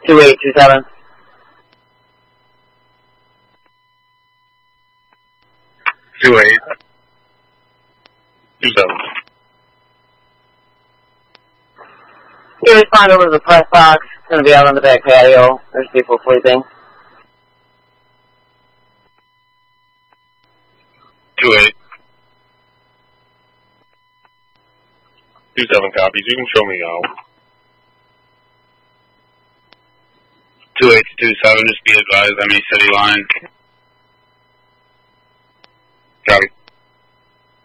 2827. 2827. You respond over to the press box. It's going to be out on the back patio. There's people sleeping. 2827 copies. You can show me out. 2827, just be advised, ME City line. Copy.